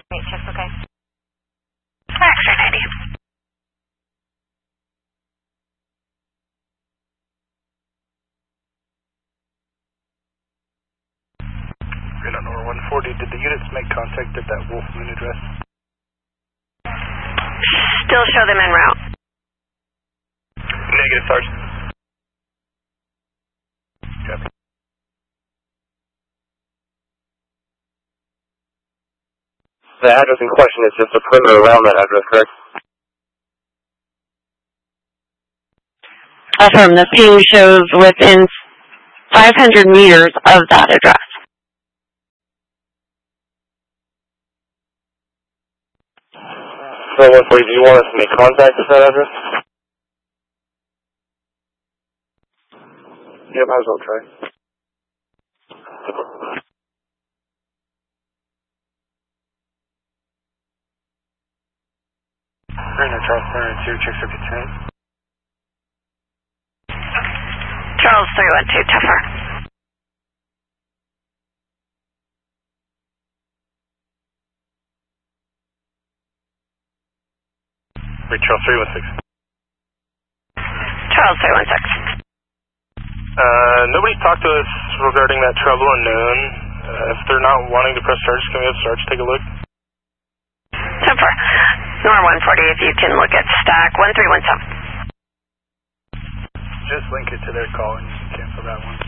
Check, okay. X-ray 90. Right on Nora 140, did the units make contact at that Wolf Moon address? Still show them en route. Negative, Sergeant. Copy. The address in question is just a perimeter around that address, correct? Affirm, the ping shows within 500 meters of that address. So, 140, do you want us to make contact with that address? Yeah, might as well try. Right, Charles 312, check circuit 10. Charles 312, tougher. Wait, Charles 316. Charles 316. Nobody's talked to us regarding that trouble unknown. If they're not wanting to press charges, can we have Sarge take a look? Tougher. Nor 140, if you can look at stack 1317. Just link it to their call and you can cancel that one.